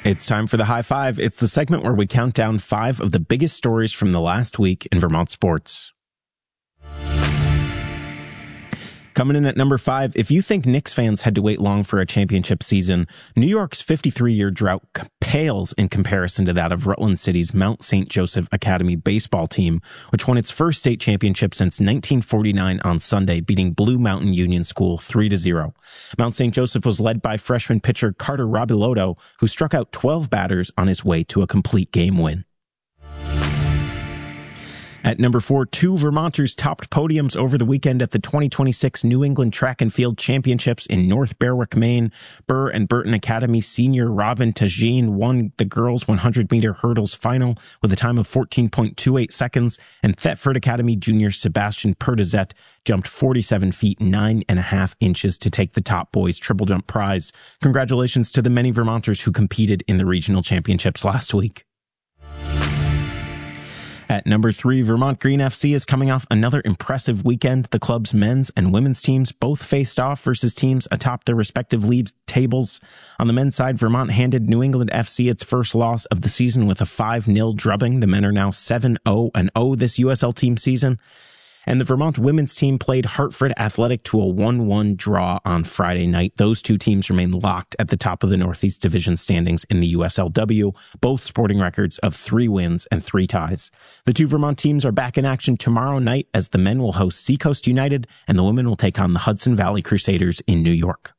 It's time for the High Five. It's the segment where we count down 5 of the biggest stories from the last week in Vermont sports. Coming in at number 5, if you think Knicks fans had to wait long for a championship season, New York's 53-year drought pales in comparison to that of Rutland City's Mount St. Joseph Academy baseball team, which won its first state championship since 1949 on Sunday, beating Blue Mountain Union School 3-0. Mount St. Joseph was led by freshman pitcher Carter Robilotto, who struck out 12 batters on his way to a complete game win. At number 4, 2 Vermonters topped podiums over the weekend at the 2026 New England Track and Field Championships in North Berwick, Maine. Burr and Burton Academy senior Robin Tajin won the girls' 100-meter hurdles final with a time of 14.28 seconds, and Thetford Academy junior Sebastian Pertizet jumped 47 feet 9.5 inches to take the top boys triple jump prize. Congratulations to the many Vermonters who competed in the regional championships last week. At number 3, Vermont Green FC is coming off another impressive weekend. The club's men's and women's teams both faced off versus teams atop their respective league tables. On the men's side, Vermont handed New England FC its first loss of the season with a 5-0 drubbing. The men are now 7-0-0 this USL team season. And the Vermont women's team played Hartford Athletic to a 1-1 draw on Friday night. Those two teams remain locked at the top of the Northeast Division standings in the USLW, both sporting records of 3 wins and 3 ties. The 2 Vermont teams are back in action tomorrow night as the men will host Seacoast United and the women will take on the Hudson Valley Crusaders in New York.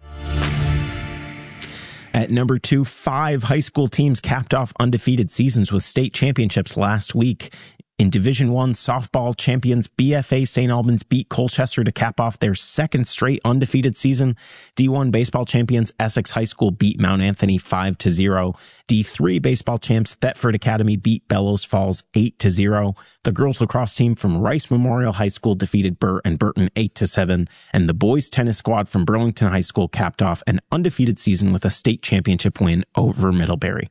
At number 2, 5 high school teams capped off undefeated seasons with state championships last week. In Division I softball, champions BFA St. Albans beat Colchester to cap off their second straight undefeated season. D1 baseball champions Essex High School beat Mount Anthony 5-0. D3 baseball champs Thetford Academy beat Bellows Falls 8-0. The girls lacrosse team from Rice Memorial High School defeated Burr and Burton 8-7. And the boys tennis squad from Burlington High School capped off an undefeated season with a state championship win over Middlebury.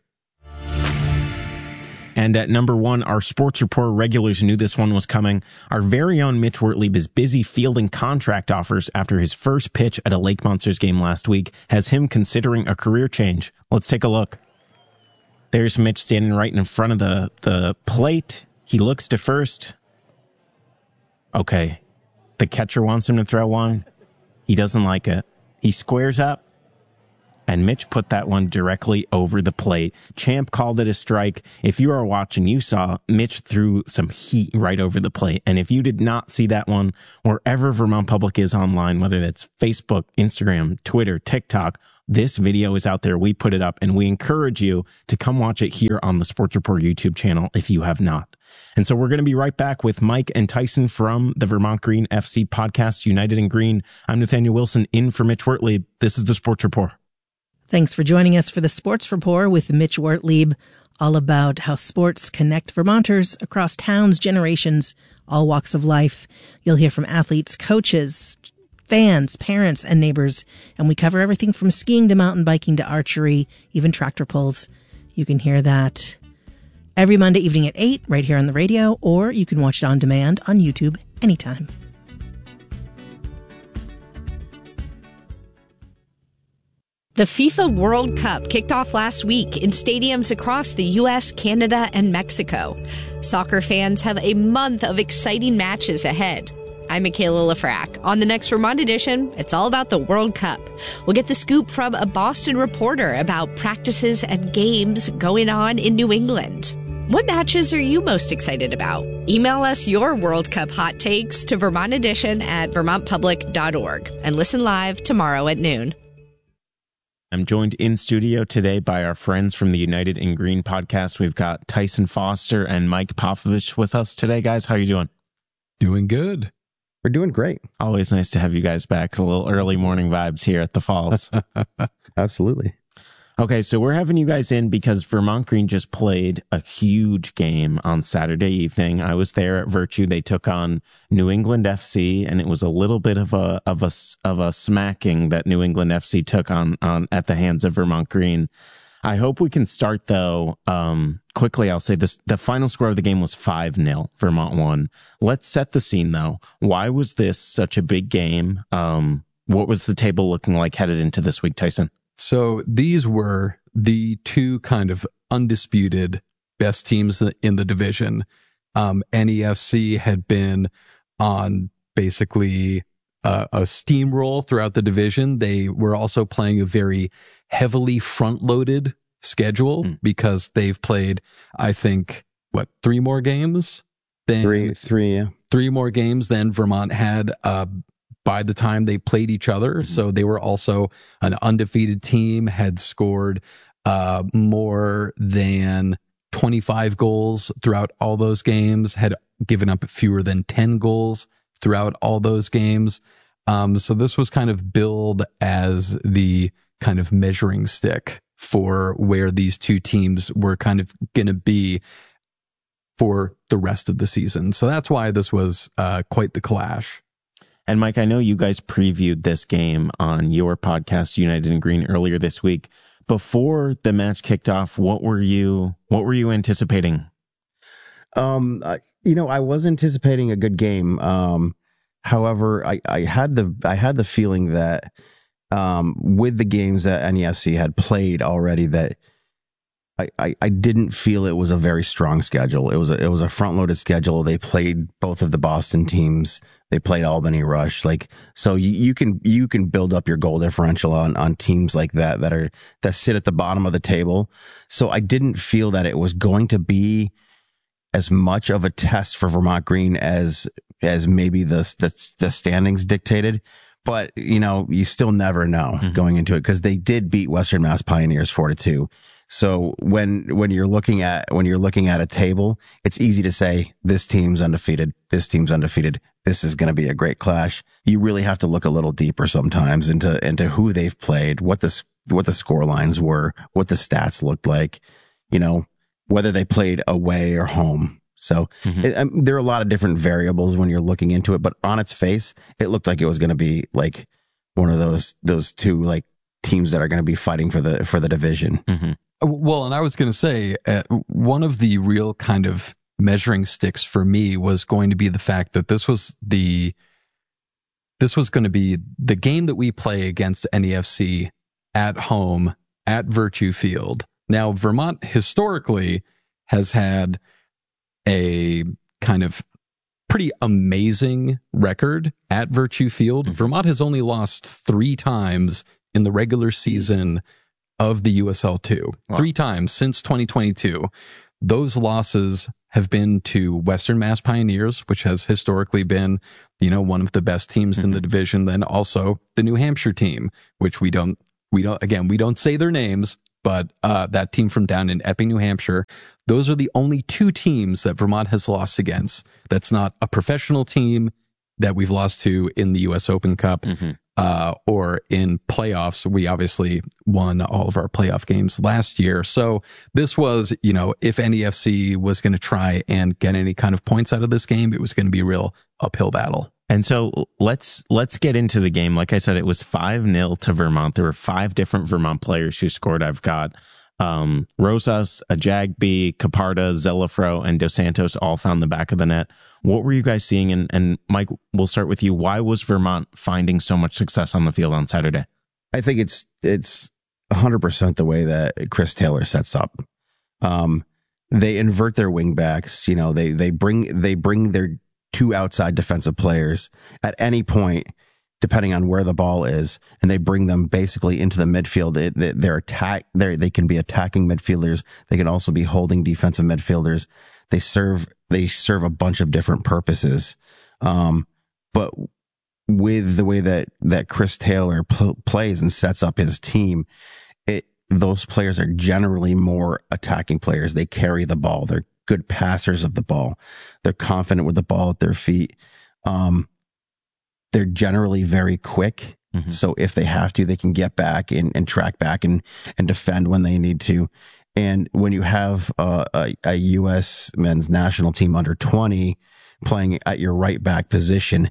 And at number 1, our Sports Report regulars knew this one was coming. Our very own Mitch Wertlieb is busy fielding contract offers after his first pitch at a Lake Monsters game last week has him considering a career change. Let's take a look. There's Mitch standing right in front of the plate. He looks to first. Okay. The catcher wants him to throw one. He doesn't like it. He squares up. And Mitch put that one directly over the plate. Champ called it a strike. If you are watching, you saw Mitch threw some heat right over the plate. And if you did not see that one, wherever Vermont Public is online, whether that's Facebook, Instagram, Twitter, TikTok, this video is out there. We put it up and we encourage you to come watch it here on the Sports Report YouTube channel if you have not. And so we're going to be right back with Mike and Tyson from the Vermont Green FC podcast, United in Green. I'm Nathaniel Wilson in for Mitch Wertlieb. This is the Sports Report. Thanks for joining us for the Sports Report with Mitch Wertlieb, all about how sports connect Vermonters across towns, generations, all walks of life. You'll hear from athletes, coaches, fans, parents, and neighbors, and we cover everything from skiing to mountain biking to archery, even tractor pulls. You can hear that every Monday evening at 8 right here on the radio, or you can watch it on demand on YouTube anytime. The FIFA World Cup kicked off last week in stadiums across the U.S., Canada, and Mexico. Soccer fans have a month of exciting matches ahead. I'm Michaela Lafrac. On the next Vermont edition, it's all about the World Cup. We'll get the scoop from a Boston reporter about practices and games going on in New England. What matches are you most excited about? Email us your World Cup hot takes to vermontedition@vermontpublic.org and listen live tomorrow at noon. I'm joined in studio today by our friends from the United in Green podcast. We've got Tyson Foster and Mike Popovich with us today. Guys, how are you doing? Doing good. We're doing great. Always nice to have you guys back. A little early morning vibes here at the Falls. Absolutely. Okay, so we're having you guys in because Vermont Green just played a huge game on Saturday evening. I was there at Virtue. They took on New England FC, and it was a little bit of a smacking that New England FC took on at the hands of Vermont Green. I hope we can start though. Quickly, I'll say this: the final score of the game was 5-0. Vermont won. Let's set the scene though. Why was this such a big game? What was the table looking like headed into this week, Tyson? So these were the two kind of undisputed best teams in the division. NEFC had been on basically a steamroll throughout the division. They were also playing a very heavily front-loaded schedule because they've played, I think, three more games? Three, yeah. 3 more games than Vermont had by the time they played each other. So they were also an undefeated team, had scored more than 25 goals throughout all those games, had given up fewer than 10 goals throughout all those games. So this was kind of billed as the kind of measuring stick for where these two teams were kind of going to be for the rest of the season. So that's why this was quite the clash. And Mike, I know you guys previewed this game on your podcast, United in Green, earlier this week. Before the match kicked off, what were you anticipating? I was anticipating a good game. However, I had the feeling that with the games that NEFC had played already, that I didn't feel it was a very strong schedule. It was a front loaded schedule. They played both of the Boston teams. They played Albany Rush. So you can build up your goal differential on teams like that sit at the bottom of the table. So I didn't feel that it was going to be as much of a test for Vermont Green as maybe the standings dictated. But, you still never know going into it, because they did beat Western Mass Pioneers 4-2. So when you're looking at a table, it's easy to say this team's undefeated, this team's undefeated, this is going to be a great clash. You really have to look a little deeper sometimes into who they've played, what the score lines were, what the stats looked like, whether they played away or home. So there are a lot of different variables when you're looking into it, but on its face, it looked like it was going to be like one of those two like teams that are going to be fighting for the division. Well, and I was going to say, one of the real kind of measuring sticks for me was going to be the fact that this was going to be the game that we play against NEFC at home at Virtue Field. Now, Vermont historically has had a kind of pretty amazing record at Virtue Field. Vermont has only lost 3 times in the regular season of the USL2. Wow. 3 times since 2022. Those losses have been to Western Mass Pioneers, which has historically been, one of the best teams in the division. Then also the New Hampshire team, which we don't say their names, but that team from down in Epping, New Hampshire. Those are the only 2 teams that Vermont has lost against. That's not a professional team that we've lost to in the U.S. Open Cup or in playoffs. We obviously won all of our playoff games last year. So this was, if NEFC was going to try and get any kind of points out of this game, it was going to be a real uphill battle. And so let's get into the game. Like I said, it was 5-0 to Vermont. There were 5 different Vermont players who scored. I've got Rosas, Ajagby, Caparda, Zelafro, and Dos Santos all found the back of the net. What were you guys seeing? And Mike, we'll start with you. Why was Vermont finding so much success on the field on Saturday? I think it's 100% the way that Chris Taylor sets up. They invert their wing backs. They bring their 2 outside defensive players at any point, depending on where the ball is, and they bring them basically into the midfield. They can be attacking midfielders. They can also be holding defensive midfielders. They serve a bunch of different purposes. But with the way that Chris Taylor plays and sets up his team, those players are generally more attacking players. They carry the ball. They're good passers of the ball. They're confident with the ball at their feet. They're generally very quick. So if they have to, they can get back and track back and defend when they need to. And when you have a U.S. men's national team under 20 playing at your right back position,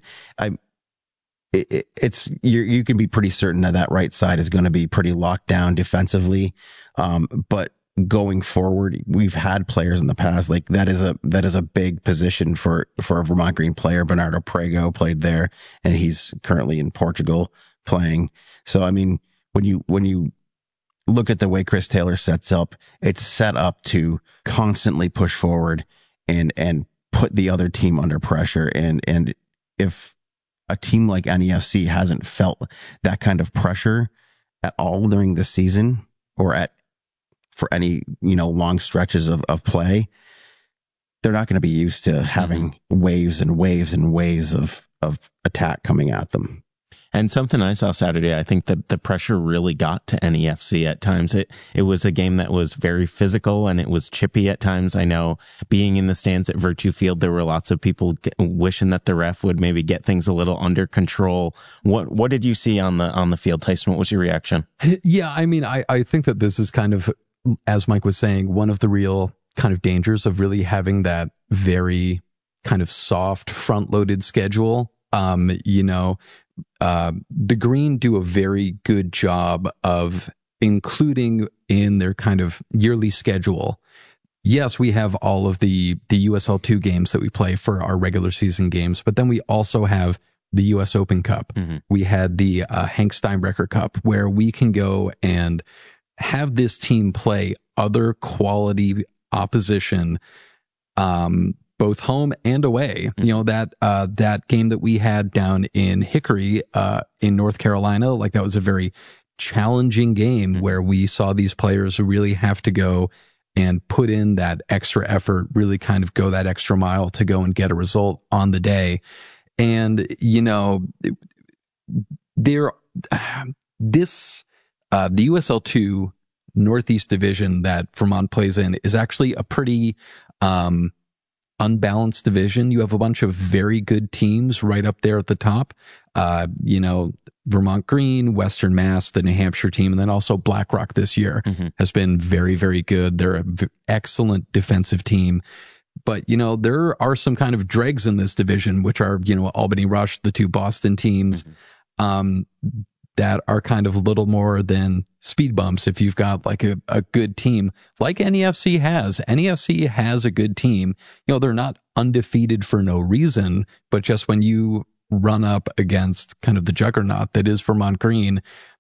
you can be pretty certain that right side is going to be pretty locked down defensively. But going forward, we've had players in the past like that is a big position for a Vermont Green player. Bernardo Prego played there, and he's currently in Portugal playing. So I mean, when you look at the way Chris Taylor sets up, it's set up to constantly push forward and put the other team under pressure. And if a team like NEFC hasn't felt that kind of pressure at all during the season or for any, long stretches of play, they're not going to be used to having waves and waves and waves of attack coming at them. And something I saw Saturday, I think that the pressure really got to NEFC at times. It was a game that was very physical and it was chippy at times. I know being in the stands at Virtue Field, there were lots of people wishing that the ref would maybe get things a little under control. What did you see on the field, Tyson? What was your reaction? Yeah, I mean, I think that this is kind of, as Mike was saying, one of the real kind of dangers of really having that very kind of soft front-loaded schedule. The Green do a very good job of including in their kind of yearly schedule. Yes, we have all of the USL2 games that we play for our regular season games, but then we also have the US Open Cup. Mm-hmm. We had the Hank Steinbrecher Cup, where we can go and have this team play other quality opposition, both home and away. Mm-hmm. That game that we had down in Hickory, in North Carolina, like that was a very challenging game where we saw these players really have to go and put in that extra effort, really kind of go that extra mile to go and get a result on the day. And, the USL2 Northeast Division that Vermont plays in is actually a pretty, unbalanced division. You have a bunch of very good teams right up there at the top. Vermont Green, Western Mass, the New Hampshire team, and then also BlackRock this year has been very, very good. They're an excellent defensive team. But, there are some kind of dregs in this division, which are, Albany Rush, the two Boston teams, that are kind of a little more than speed bumps if you've got like a good team like NEFC has. NEFC has a good team. They're not undefeated for no reason, but just when you run up against kind of the juggernaut that is Vermont Green,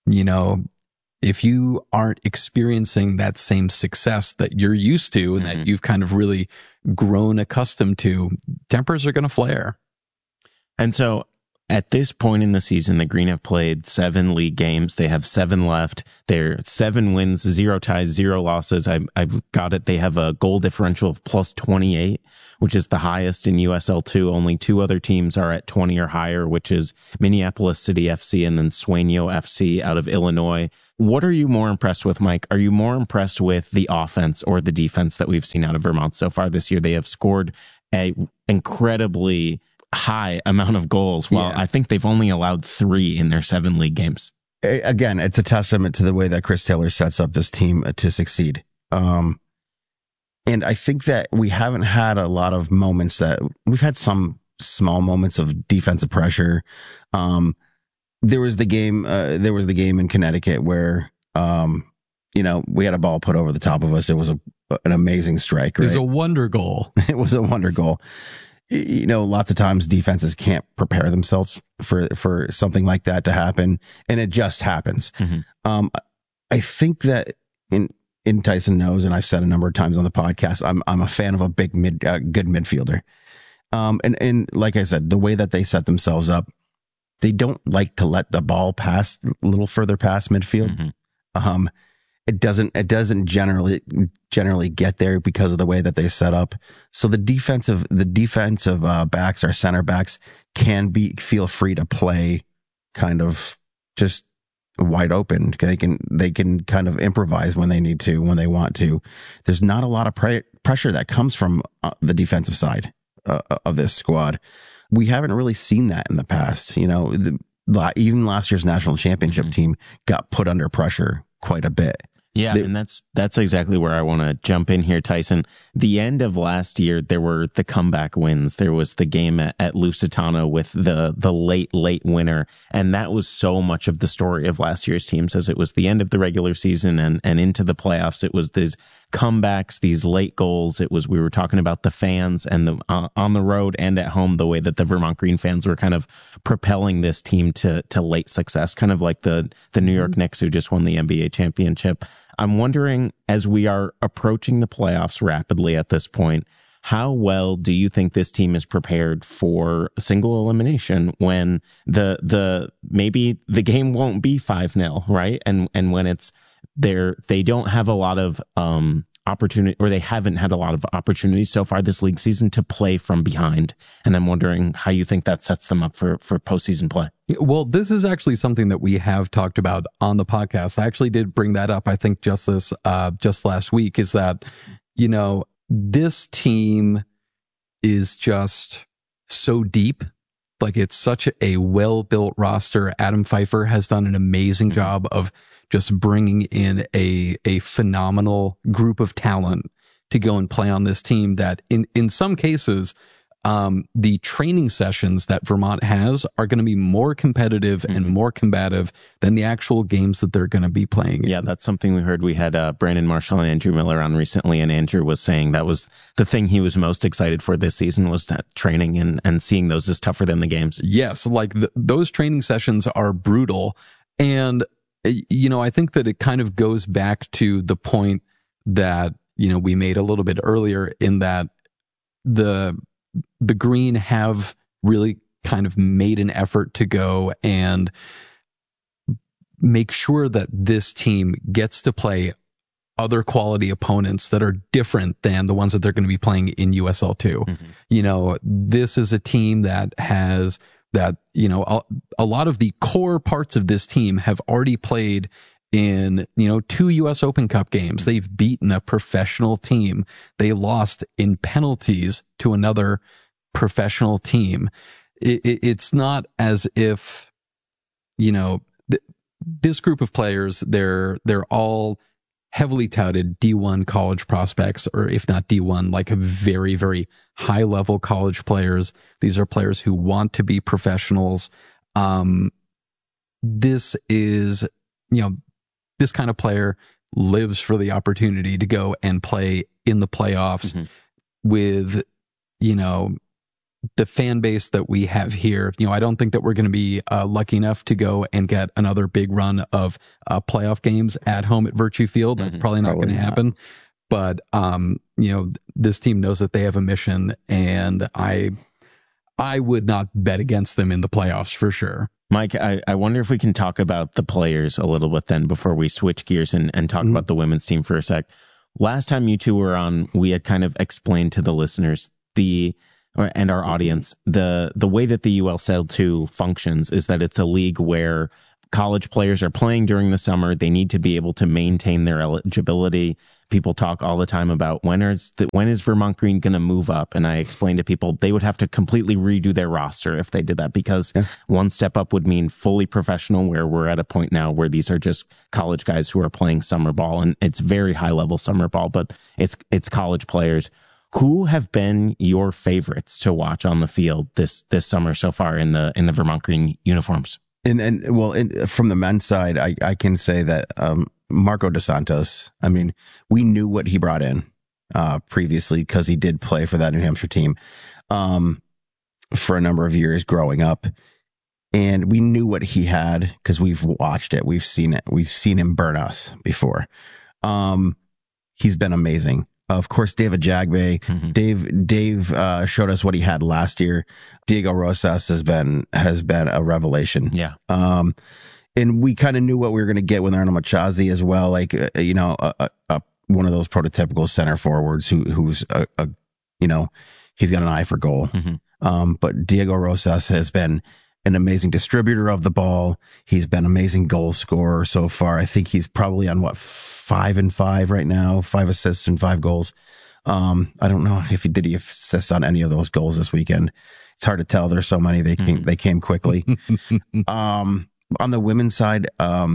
if you aren't experiencing that same success that you're used to and that you've kind of really grown accustomed to, tempers are going to flare. And so at this point in the season, the Green have played 7 league games. They have 7 left. They're 7 wins, 0 ties, 0 losses. I've got it. They have a goal differential of plus 28, which is the highest in USL2. Only 2 other teams are at 20 or higher, which is Minneapolis City FC and then Sueño FC out of Illinois. What are you more impressed with, Mike? Are you more impressed with the offense or the defense that we've seen out of Vermont so far this year? They have scored an incredibly high amount of goals, while I think they've only allowed 3 in their 7 league games. Again, it's a testament to the way that Chris Taylor sets up this team to succeed. And I think that we haven't had a lot of moments that we've had some small moments of defensive pressure. There was the game in Connecticut where, we had a ball put over the top of us. It was an amazing strike. Right? It was a wonder goal. It was a wonder goal. Lots of times defenses can't prepare themselves for something like that to happen, and it just happens. Mm-hmm. I think that in Tyson knows, and I've said a number of times on the podcast, I'm a fan of a big good midfielder. And like I said, the way that they set themselves up, they don't like to let the ball pass a little further past midfield. Mm-hmm. It doesn't generally get there because of the way that they set up. So the defensive backs, our center backs, feel free to play kind of just wide open. They can kind of improvise when they need to, when they want to. There's not a lot of pressure that comes from the defensive side of this squad. We haven't really seen that in the past. Even last year's national championship team got put under pressure quite a bit. Yeah, and that's exactly where I want to jump in here, Tyson. The end of last year, there were the comeback wins. There was the game at Lusitano with the late winner. And that was so much of the story of last year's teams, as it was the end of the regular season and into the playoffs. It was comebacks, these late goals. We were talking about the fans and the on the road and at home, the way that the Vermont Green fans were kind of propelling this team to late success, kind of like the New York Knicks who just won the NBA championship. I'm wondering, as we are approaching the playoffs rapidly at this point, how well do you think this team is prepared for single elimination when maybe the game won't be 5-0, right? And when they don't have a lot of opportunity, or they haven't had a lot of opportunities so far this league season to play from behind. And I'm wondering how you think that sets them up for postseason play. Well, this is actually something that we have talked about on the podcast. I actually did bring that up, I think, just last week, is that, this team is just so deep. Like, it's such a well-built roster. Adam Pfeiffer has done an amazing job of just bringing in a phenomenal group of talent to go and play on this team that in some cases, the training sessions that Vermont has are going to be more competitive and more combative than the actual games that they're going to be playing. Yeah, that's something we heard. We had Brandon Marshall and Andrew Miller on recently, and Andrew was saying that was the thing he was most excited for this season, was that training and seeing those is tougher than the games. Yes, like those training sessions are brutal. And, I think that it kind of goes back to the point that, we made a little bit earlier, in that the Green have really kind of made an effort to go and make sure that this team gets to play other quality opponents that are different than the ones that they're going to be playing in USL2. This is a team that has a lot of the core parts of this team have already played in, 2 U.S. Open Cup games. They've beaten a professional team. They lost in penalties to another professional team. It's not as if, this group of players, they're all heavily touted D1 college prospects, or if not D1, like very, very high level college players. These are players who want to be professionals. This is, this kind of player lives for the opportunity to go and play in the playoffs with, the fan base that we have here. I don't think that we're going to be lucky enough to go and get another big run of playoff games at home at Virtue Field. That's probably not going to happen. But, this team knows that they have a mission, and I would not bet against them in the playoffs for sure. Mike, I wonder if we can talk about the players a little bit then before we switch gears and talk about the women's team for a sec. Last time you two were on, we had kind of explained to the listeners and our audience the way that the USL2 functions is that it's a league where college players are playing during the summer. They need to be able to maintain their eligibility. People talk all the time about when is Vermont Green going to move up? And I explain to people they would have to completely redo their roster if they did that, because one step up would mean fully professional, where we're at a point now where these are just college guys who are playing summer ball, and it's very high level summer ball, but it's college players. Who have been your favorites to watch on the field this summer so far in the Vermont Green uniforms? From the men's side, I can say that Marco Dos Santos, I mean, we knew what he brought in previously, because he did play for that New Hampshire team for a number of years growing up. And we knew what he had because we've watched it. We've seen it. We've seen him burn us before. He's been amazing. Of course, David Jagbe. Dave showed us what he had last year. Diego Rosas has been a revelation. Yeah. And we kind of knew what we were going to get with Arnold Machazi as well. Like, one of those prototypical center forwards who's he's got an eye for goal. But Diego Rosas has been an amazing distributor of the ball. He's been an amazing goal scorer so far. I think he's probably on 5-5 right now, 5 assists and 5 goals. I don't know if he assists on any of those goals this weekend. It's hard to tell. There's so many. They came quickly. On the women's side,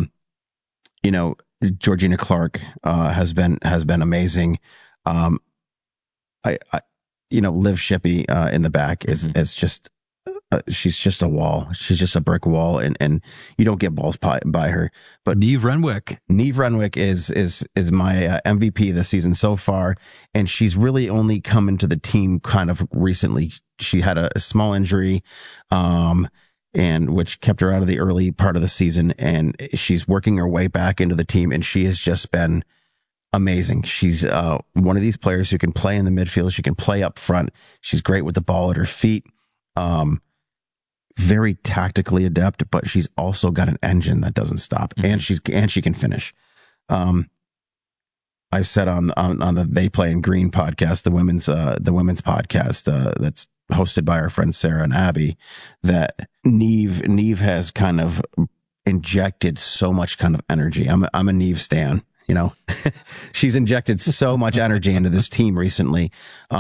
Georgina Clark has been amazing. Liv Shippey in the back is just she's just a wall. She's just a brick wall, and you don't get balls by her. But Niamh Renwick is my MVP this season so far, and she's really only come into the team kind of recently. She had a small injury, and which kept her out of the early part of the season, and she's working her way back into the team, and she has just been amazing. She's one of these players who can play in the midfield. She can play up front. She's great with the ball at her feet. Very tactically adept, but she's also got an engine that doesn't stop, and she can finish. I've said on the They Play in Green podcast, the women's podcast that's hosted by our friends Sarah and Abby, that Niamh has kind of injected so much kind of energy. I'm a Niamh stan, you know. She's injected so much energy into this team recently,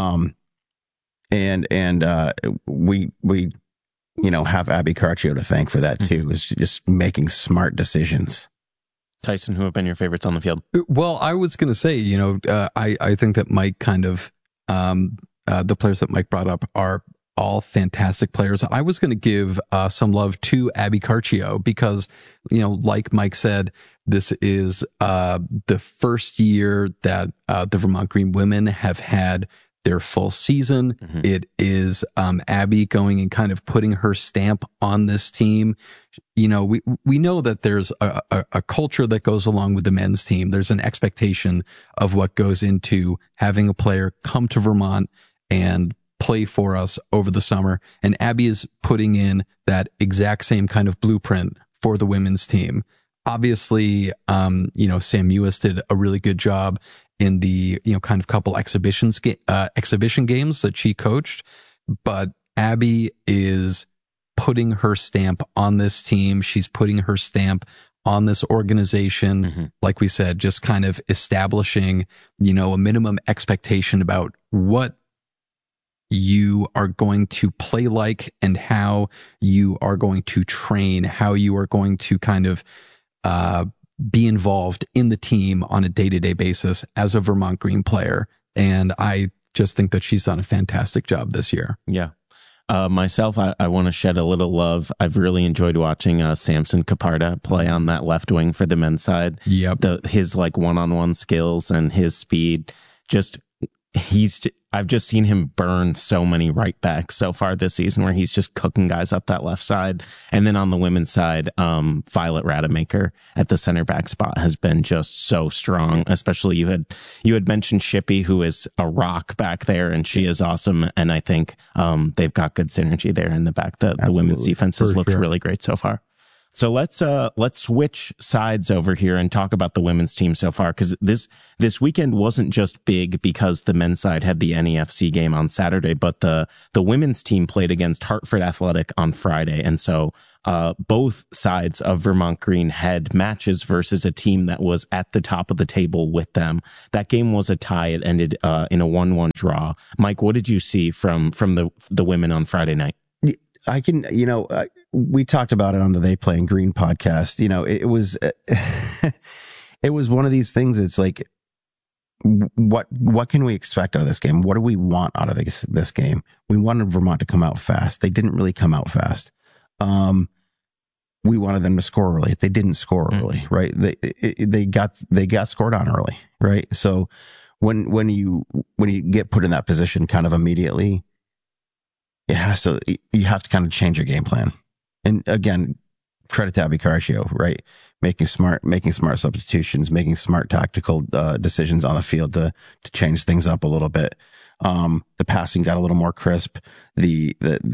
and we you know have Abby Carcio to thank for that too. Is just making smart decisions. Tyson, who have been your favorites on the field? Well, I was going to say, you know, I think that Mike kind of, the players that Mike brought up are all fantastic players. I was going to give some love to Abby Carcio because, you know, like Mike said, this is the first year that the Vermont Green women have had their full season. It is Abby going and kind of putting her stamp on this team. You know, we know that there's a culture that goes along with the men's team. There's an expectation of what goes into having a player come to Vermont and play for us over the summer. And Abby is putting in that exact same kind of blueprint for the women's team. Obviously, you know, Sam Mewis did a really good job in the, you know, kind of couple exhibition games that she coached, but Abby is putting her stamp on this team. She's putting her stamp on this organization. Like we said, just kind of establishing, you know, a minimum expectation about what you are going to play like and how you are going to train, how you are going to kind of, be involved in the team on a day-to-day basis as a Vermont Green player. And I just think that she's done a fantastic job this year. Yeah. Myself, I want to shed a little love. I've really enjoyed watching Samson Caparda play on that left wing for the men's side. Yep. His like one-on-one skills and his speed, I've just seen him burn so many right backs so far this season where he's just cooking guys up that left side. And then on the women's side, Violet Rademacher at the center back spot has been just so strong. Especially you had mentioned Shippy, who is a rock back there, and she is awesome. And I think they've got good synergy there in the back. The women's defense has looked really great so far. So let's switch sides over here and talk about the women's team so far, because this weekend wasn't just big because the men's side had the NEFC game on Saturday, but the women's team played against Hartford Athletic on Friday, and so both sides of Vermont Green had matches versus a team that was at the top of the table with them. That game was a tie. It ended in a 1-1 draw. Mike, what did you see from the women on Friday night? I can, you know, we talked about it on the They Play in Green podcast. You know, it was one of these things. It's like, what can we expect out of this game? What do we want out of this game? We wanted Vermont to come out fast. They didn't really come out fast. We wanted them to score early. They didn't score early, right? They got scored on early, right? So when you get put in that position kind of immediately, you have to kind of change your game plan. And again, credit to Abby Carcio, right? Making smart substitutions, making smart tactical decisions on the field to change things up a little bit. The passing got a little more crisp. The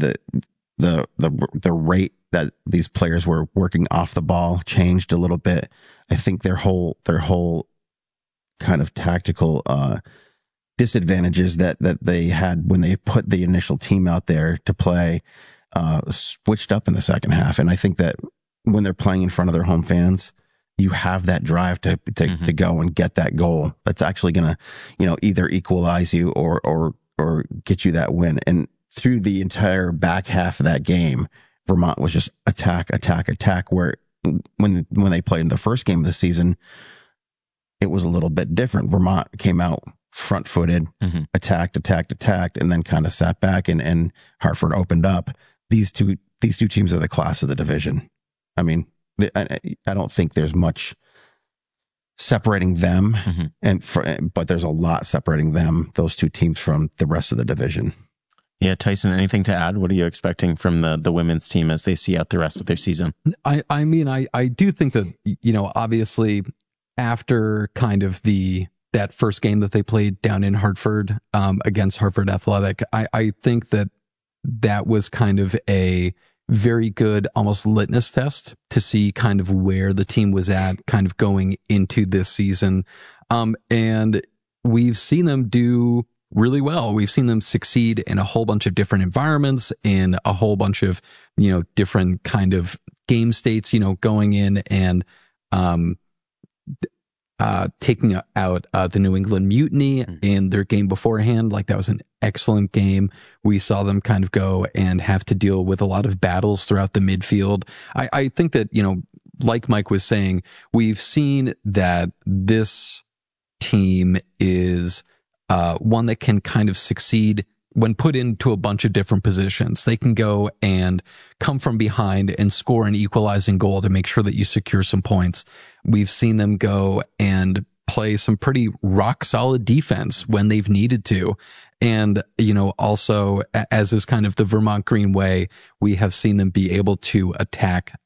rate that these players were working off the ball changed a little bit. I think their whole kind of tactical disadvantages that they had when they put the initial team out there to play switched up in the second half. And I think that when they're playing in front of their home fans, you have that drive to go and get that goal that's actually going to, you know, either equalize you or get you that win. And through the entire back half of that game, Vermont was just attack, where when they played in the first game of the season, it was a little bit different. Vermont came out front-footed, attacked, and then kind of sat back, and Hartford opened up. these two teams are the class of the division. I mean, I don't think there's much separating them, but there's a lot separating those two teams from the rest of the division. Yeah, Tyson, anything to add? What are you expecting from the women's team as they see out the rest of their season? I mean, I do think that, obviously after kind of that first game that they played down in Hartford against Hartford Athletic, I think that was kind of a very good almost litmus test to see kind of where the team was at kind of going into this season. And we've seen them do really well. We've seen them succeed in a whole bunch of different environments, in a whole bunch of, different kind of game states, going in and, taking out the New England Mutiny in their game beforehand. Like, that was an excellent game. We saw them kind of go and have to deal with a lot of battles throughout the midfield. I think that, like Mike was saying, we've seen that this team is one that can kind of succeed when put into a bunch of different positions. They can go and come from behind and score an equalizing goal to make sure that you secure some points. We've seen them go and play some pretty rock solid defense when they've needed to. And, also, as is kind of the Vermont Green way, we have seen them be able to attack,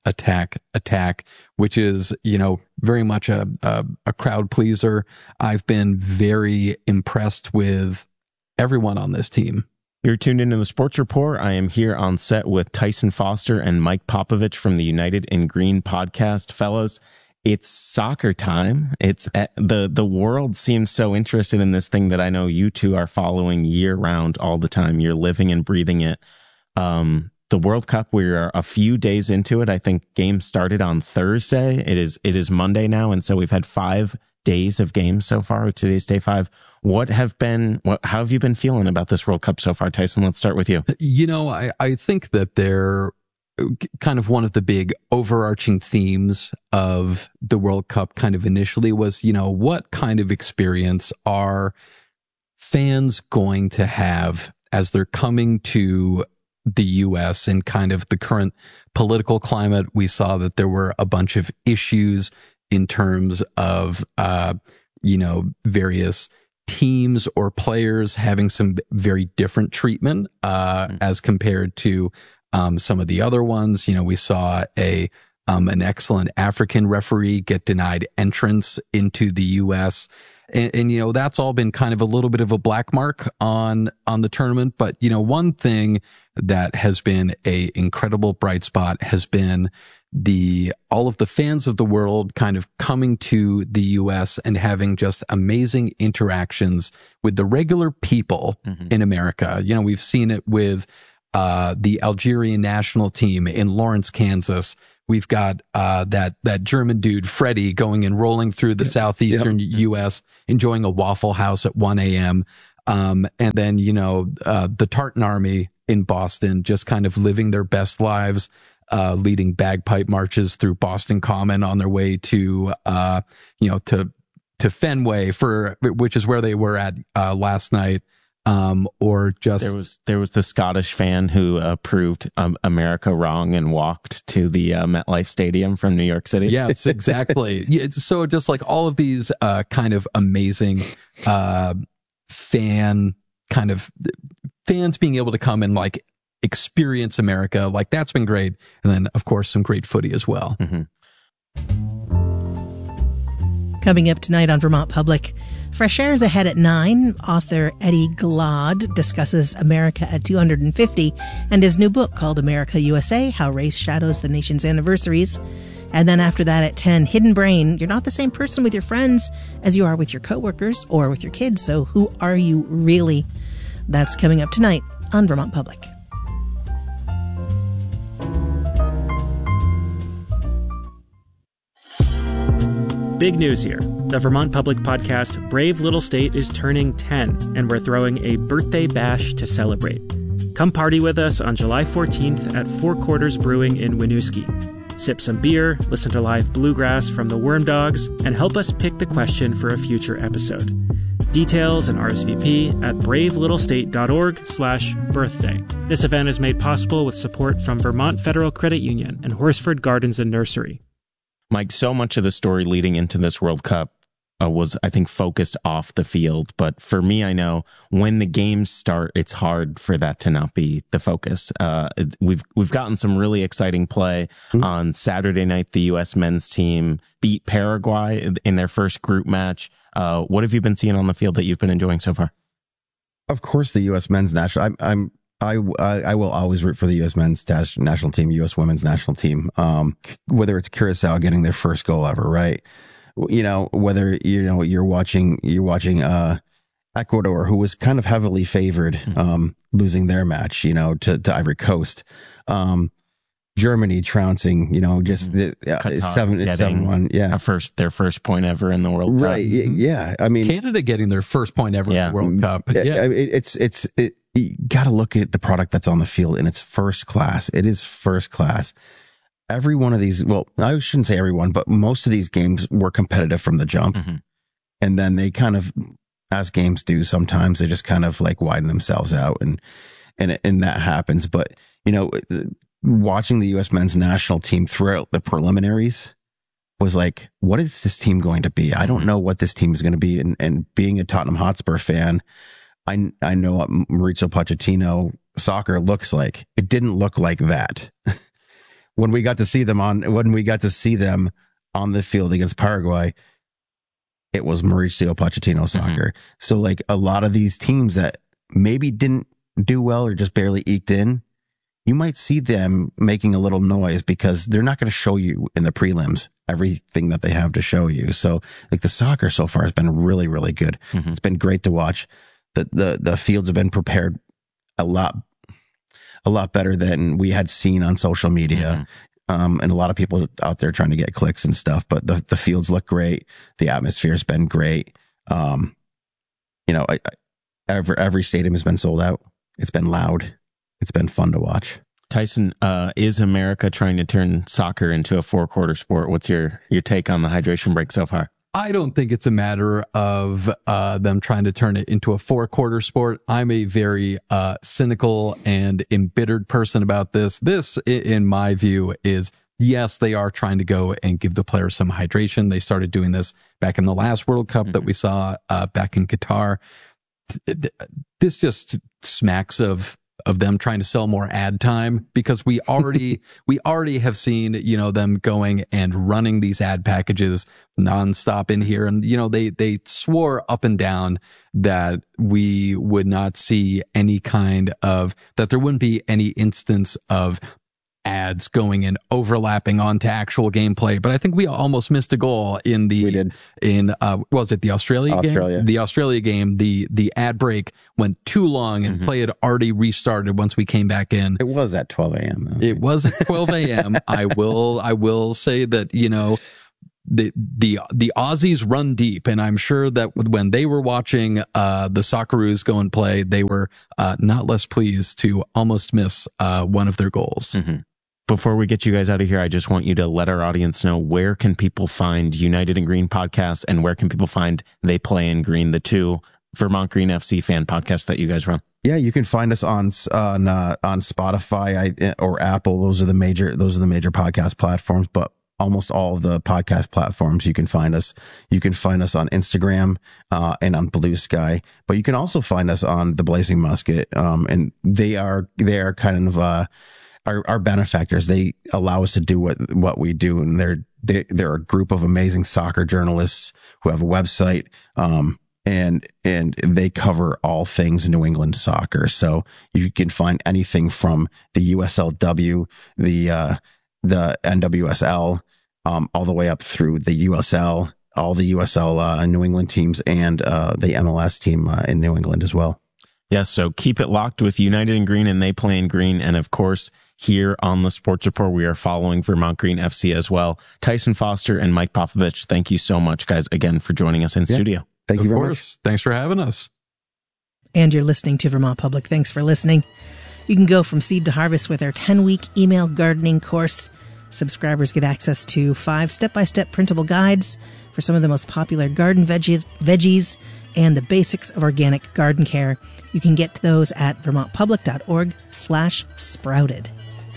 which is, very much a crowd pleaser. I've been very impressed with everyone on this team. You're tuned into the Sports Report. I am here on set with Tyson Foster and Mike Popovich from the United in Green podcast. Fellas, it's soccer time. It's the world seems so interested in this thing that I know you two are following year round all the time. You're living and breathing it. The World Cup, we're a few days into it. I think games started on Thursday. It is Monday now, and so we've had 5 days of games so far. Today's day 5. How have you been feeling about this World Cup so far, Tyson? Let's start with you. I think that they're kind of one of the big overarching themes of the World Cup kind of initially was, what kind of experience are fans going to have as they're coming to the U.S. and kind of the current political climate? We saw that there were a bunch of issues in terms of, various teams or players having some very different treatment, as compared to, some of the other ones. We saw an excellent African referee get denied entrance into the U.S. And that's all been kind of a little bit of a black mark on the tournament. But, one thing that has been a incredible bright spot has been all of the fans of the world kind of coming to the U.S. and having just amazing interactions with the regular people in America. We've seen it with the Algerian national team in Lawrence, Kansas. We've got that German dude, Freddie, going and rolling through the southeastern U.S., enjoying a Waffle House at 1 a.m. And then, the Tartan Army in Boston just kind of living their best lives, leading bagpipe marches through Boston Common on their way to Fenway, which is where they were at last night. Or just there was the Scottish fan who proved America wrong and walked to the MetLife Stadium from New York City. Yes, exactly. So just like all of these kind of amazing fans being able to come and like experience America, like that's been great. And then of course some great footy as well. Coming up tonight on Vermont Public, Fresh Air is ahead at 9. Author Eddie Glaude discusses America at 250 and his new book called America USA, How Race Shadows the Nation's Anniversaries. And then after that at 10, Hidden Brain. You're not the same person with your friends as you are with your coworkers or with your kids, so who are you really? That's coming up tonight on Vermont Public. Big news here. The Vermont Public podcast Brave Little State is turning 10, and we're throwing a birthday bash to celebrate. Come party with us on July 14th at Four Quarters Brewing in Winooski. Sip some beer, listen to live bluegrass from the Worm Dogs, and help us pick the question for a future episode. Details and RSVP at bravelittlestate.org/birthday. This event is made possible with support from Vermont Federal Credit Union and Horsford Gardens and Nursery. Mike, so much of the story leading into this World Cup was, I think, focused off the field. But for me, I know when the games start, it's hard for that to not be the focus. We've gotten some really exciting play on Saturday night. The U.S. men's team beat Paraguay in their first group match. What have you been seeing on the field that you've been enjoying so far? Of course, the U.S. men's national. I will always root for the U.S. men's national team, U.S. women's national team. Whether it's Curacao getting their first goal ever, right? Whether you're watching Ecuador, who was kind of heavily favored, losing their match, to Ivory Coast. Germany trouncing, just 7-1. Yeah. Their first point ever in the World Cup. Right. Yeah. I mean, Canada getting their first point ever in the World Cup. Yeah. You got to look at the product that's on the field, and it's first class. It is first class. Every one of these, well, I shouldn't say everyone, but most of these games were competitive from the jump. And then they kind of, as games do sometimes, they just kind of like widen themselves out and that happens. But, watching the U.S. men's national team throughout the preliminaries was like, what is this team going to be? I don't know what this team is going to be. And being a Tottenham Hotspur fan, I know what Mauricio Pochettino soccer looks like. It didn't look like that. When we got to see them on the field against Paraguay, it was Mauricio Pochettino soccer. So like a lot of these teams that maybe didn't do well or just barely eked in, you might see them making a little noise because they're not going to show you in the prelims everything that they have to show you. So like the soccer so far has been really, really good. It's been great to watch. The fields have been prepared a lot better than we had seen on social media. And a lot of people out there trying to get clicks and stuff, but the fields look great. The atmosphere has been great. Every stadium has been sold out. It's been loud. It's been fun to watch. Tyson, is America trying to turn soccer into a 4-quarter sport? What's your take on the hydration break so far? I don't think it's a matter of them trying to turn it into a 4-quarter sport. I'm a very cynical and embittered person about this. This, in my view, is, yes, they are trying to go and give the players some hydration. They started doing this back in the last World Cup that we saw back in Qatar. This just smacks of them trying to sell more ad time, because we already have seen, them going and running these ad packages nonstop in here. And, they swore up and down that we would not see any kind of, that there wouldn't be any instance of ads going and overlapping onto actual gameplay. But I think we almost missed a goal in was it the Australia game? The Australia game, the ad break went too long and play had already restarted once we came back in. It was at 12 a.m. though. It was at 12 a.m. I will say that, the Aussies run deep, and I'm sure that when they were watching the Socceroos go and play, they were not less pleased to almost miss one of their goals. Before we get you guys out of here, I just want you to let our audience know, where can people find United in Green podcast, and where can people find They Play in Green, the two Vermont Green FC fan podcasts that you guys run? Yeah, you can find us on Spotify or Apple. Those are the major podcast platforms, but almost all of the podcast platforms you can find us. You can find us on Instagram and on Blue Sky, but you can also find us on the Blazing Musket. And they are kind of our benefactors. They allow us to do what we do, and they're a group of amazing soccer journalists who have a website, and they cover all things New England soccer. So you can find anything from the USLW, the NWSL, all the way up through the USL, all the USL New England teams, and the MLS team in New England as well. Yes, so keep it locked with United in Green and They Play in Green. And of course, here on the Sports Report, we are following Vermont Green FC as well. Tyson Foster and Mike Popovich, thank you so much, guys, again, for joining us in studio. Thank you very much. Thanks for having us. And you're listening to Vermont Public. Thanks for listening. You can go from seed to harvest with our 10-week email gardening course. Subscribers get access to 5 step-by-step printable guides for some of the most popular garden veggies and the basics of organic garden care. You can get those at vermontpublic.org/sprouted.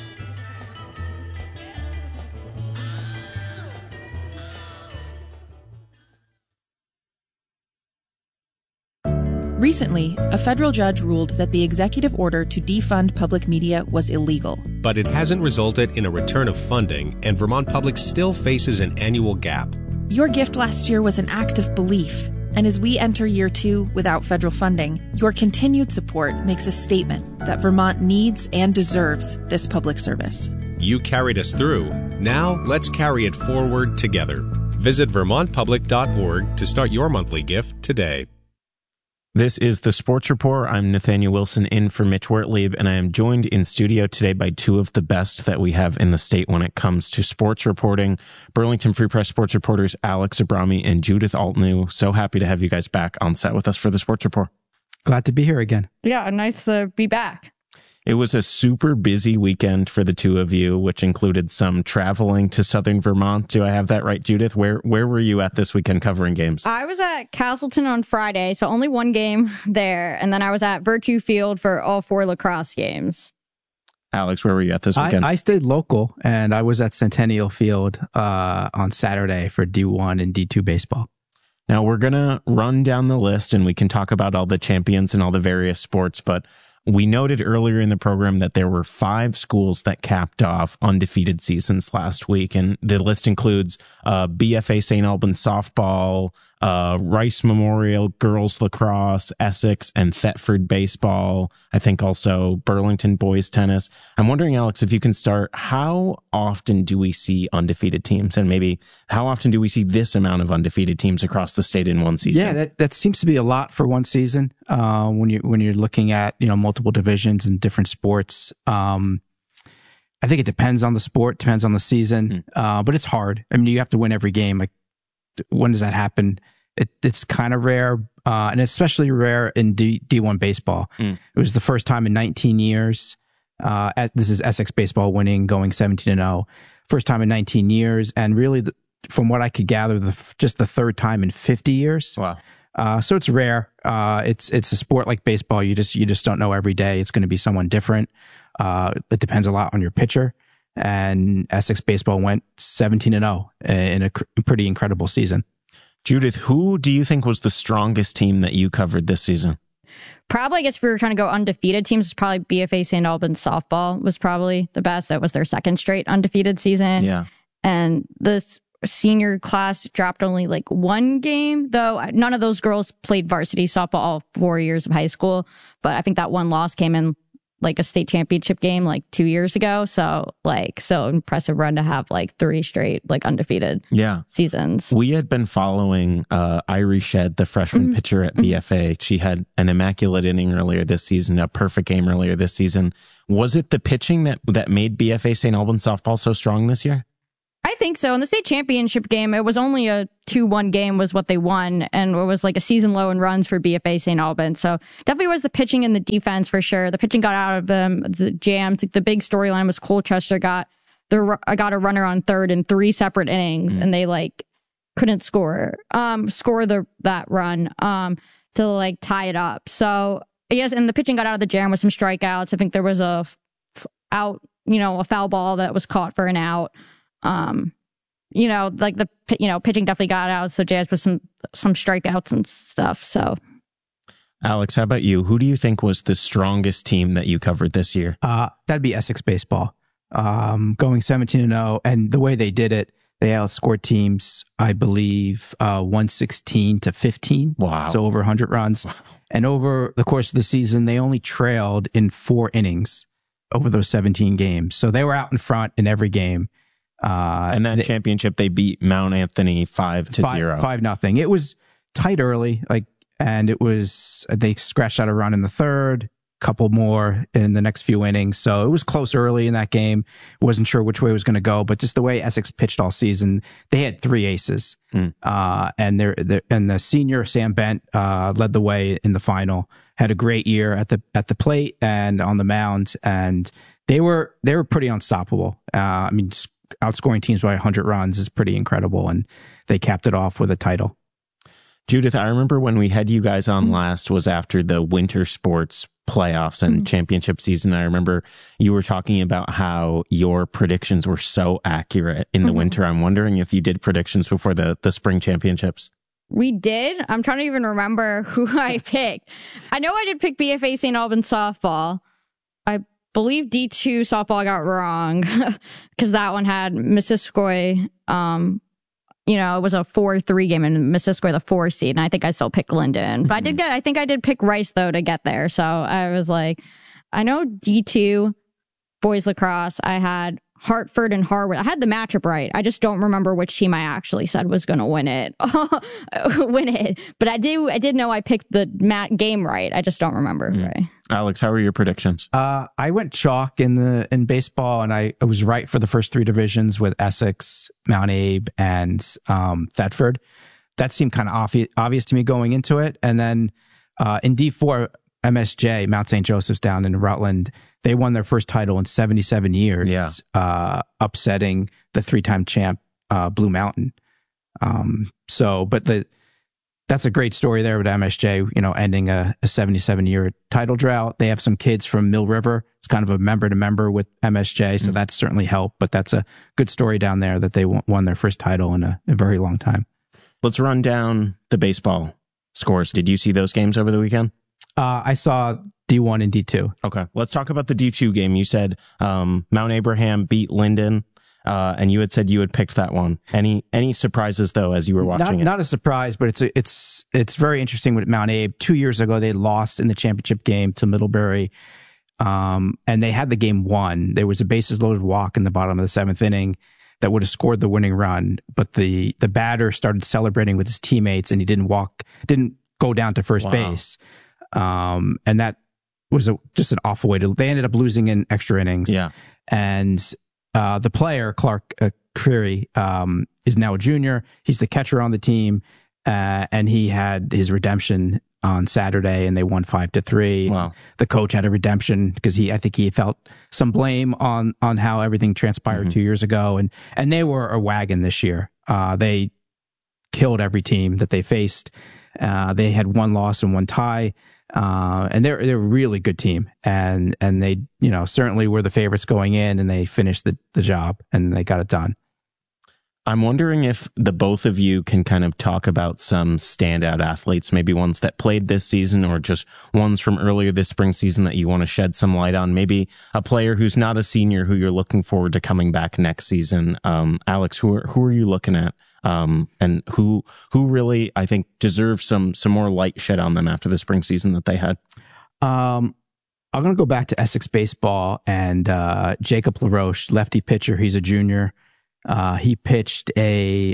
Recently, a federal judge ruled that the executive order to defund public media was illegal. But it hasn't resulted in a return of funding, and Vermont Public still faces an annual gap. Your gift last year was an act of belief, and as we enter year 2 without federal funding, your continued support makes a statement that Vermont needs and deserves this public service. You carried us through. Now let's carry it forward together. Visit vermontpublic.org to start your monthly gift today. This is the Sports Report. I'm Nathaniel Wilson in for Mitch Wertlieb, and I am joined in studio today by two of the best that we have in the state when it comes to sports reporting. Burlington Free Press sports reporters Alex Abrami and Judith Altnew. So happy to have you guys back on set with us for the Sports Report. Glad to be here again. Yeah, nice to be back. It was a super busy weekend for the two of you, which included some traveling to southern Vermont. Do I have that right, Judith? Where were you at this weekend covering games? I was at Castleton on Friday, so only one game there. And then I was at Virtue Field for all 4 lacrosse games. Alex, where were you at this weekend? I stayed local, and I was at Centennial Field on Saturday for D1 and D2 baseball. Now, we're going to run down the list, and we can talk about all the champions and all the various sports, but we noted earlier in the program that there were 5 schools that capped off undefeated seasons last week, and the list includes BFA St. Albans softball, Rice Memorial girls lacrosse, Essex and Thetford baseball. I think also Burlington boys tennis. I'm wondering, Alex, if you can start, how often do we see undefeated teams, and maybe how often do we see this amount of undefeated teams across the state in one season? Yeah, that seems to be a lot for one season. When you're looking at multiple divisions and different sports. I think it depends on the sport, depends on the season, but it's hard. I mean, you have to win every game. Like, when does that happen? It's kind of rare, and especially rare in D1 baseball. It was the first time in 19 years. This is Essex baseball going 17-0. First time in 19 years, and really, from what I could gather, just the third time in 50 years. Wow. So it's rare. It's a sport like baseball. You just don't know every day. It's going to be someone different. It depends a lot on your pitcher. And Essex baseball went 17-0 in a pretty incredible season. Judith, who do you think was the strongest team that you covered this season? Probably, I guess if we were trying to go undefeated teams, it's probably BFA St. Albans softball was probably the best. That was their second straight undefeated season. Yeah. And this senior class dropped only like 1 game, though none of those girls played varsity softball all 4 years of high school. But I think that one loss came in like a state championship game like 2 years ago. So impressive run to have like 3 straight like undefeated seasons. We had been following Irie Shed, the freshman pitcher at BFA. She had an immaculate inning earlier this season, a perfect game earlier this season. Was it the pitching that made BFA St. Albans softball so strong this year? I think so. In the state championship game, it was only a 2-1 game was what they won, and it was like a season low in runs for BFA St. Albans. So definitely was the pitching and the defense for sure. The pitching got out of them, the jams. The big storyline was Colchester got a runner on third in 3 separate innings, and they like couldn't score that run to like tie it up. So yes, and the pitching got out of the jam with some strikeouts. I think there was a foul ball that was caught for an out. Pitching definitely got out, so Jazz with some strikeouts and stuff. So, Alex, how about you? Who do you think was the strongest team that you covered this year? That'd be Essex baseball. Going 17-0, and the way they did it, they outscored teams, I believe, 116-15. Wow! So over 100 runs, and over the course of the season, they only trailed in 4 innings over those 17 games. So they were out in front in every game. And that championship, they beat Mount Anthony 5-0. 5-0. It was tight early, and it was, they scratched out a run in the third, couple more in the next few innings. So it was close early in that game. Wasn't sure which way it was going to go, but just the way Essex pitched all season, they had 3 aces. And the senior Sam Bent led the way in the final. Had a great year at the plate and on the mound, and they were pretty unstoppable. outscoring teams by 100 runs is pretty incredible. And they capped it off with a title. Judith, I remember when we had you guys on last was after the winter sports playoffs and championship season. I remember you were talking about how your predictions were so accurate in the winter. I'm wondering if you did predictions before the spring championships. We did. I'm trying to even remember who I picked. I know I did pick BFA St. Albans softball. I believe D2 softball I got wrong because that one had Missisquoi. It was a 4-3 game and Missisquoi the 4 seed, and I think I still picked Linden. But I think I did pick Rice though to get there. So I was like, I know D2 boys lacrosse. I had Hartford and Harwood. I had the matchup right. I just don't remember which team I actually said was going to win it. But I did know I picked the game right. I just don't remember. Right. Alex, how were your predictions? I went chalk in baseball, and I was right for the first 3 divisions with Essex, Mount Abe, and Thetford. That seemed kind of obvious to me going into it. And then in D4, MSJ, Mount St. Joseph's down in Rutland, they won their first title in 77 years, upsetting the 3-time champ Blue Mountain. That's a great story there with MSJ, ending a 77-year title drought. They have some kids from Mill River. It's kind of a member-to-member with MSJ, so that's certainly helped. But that's a good story down there that they won their first title in a very long time. Let's run down the baseball scores. Did you see those games over the weekend? I saw D1 and D2. Okay. Let's talk about the D2 game. You said Mount Abraham beat Linden, and you had said you had picked that one. Any surprises, though, as you were watching it? Not a surprise, but it's very interesting with Mount Abe. 2 years ago, they lost in the championship game to Middlebury, and they had the game won. There was a bases-loaded walk in the bottom of the 7th inning that would have scored the winning run, but the batter started celebrating with his teammates, and he didn't go down to first base. And that was just an awful way they ended up losing in extra innings. Yeah. And the player, Clark Creary, is now a junior. He's the catcher on the team. And he had his redemption on Saturday, and they won 5-3. Wow. The coach had a redemption because I think he felt some blame on how everything transpired 2 years ago. And they were a wagon this year. They killed every team that they faced. They had 1 loss and 1 tie. And they're a really good team, and they, certainly were the favorites going in, and they finished the job and they got it done. I'm wondering if the both of you can kind of talk about some standout athletes, maybe ones that played this season or just ones from earlier this spring season that you want to shed some light on. Maybe a player who's not a senior who you're looking forward to coming back next season. Alex, who are you looking at? And who really, I think, deserve some more light shed on them after the spring season that they had? I'm going to go back to Essex baseball and Jacob LaRoche, lefty pitcher. He's a junior. He pitched a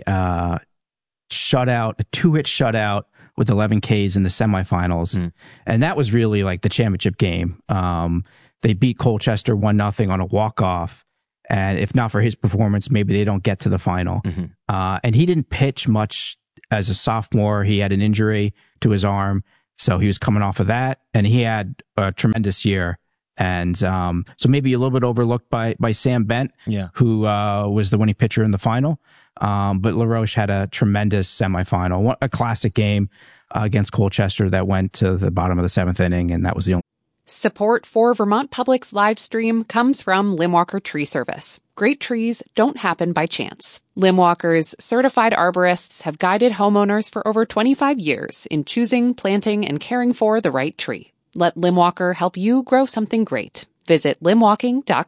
2-hit shutout with 11 Ks in the semifinals. And that was really like the championship game. They beat Colchester 1-0 on a walk-off. And if not for his performance, maybe they don't get to the final. And he didn't pitch much as a sophomore. He had an injury to his arm, so he was coming off of that. And he had a tremendous year. And so maybe a little bit overlooked by Sam Bent, who was the winning pitcher in the final. But LaRoche had a tremendous semifinal, a classic game against Colchester that went to the bottom of the 7th inning, and that was the only. Support for Vermont Public's live stream comes from Limwalker Tree Service. Great trees don't happen by chance. Limwalker's certified arborists have guided homeowners for over 25 years in choosing, planting, and caring for the right tree. Let Limwalker help you grow something great. Visit limwalking.com.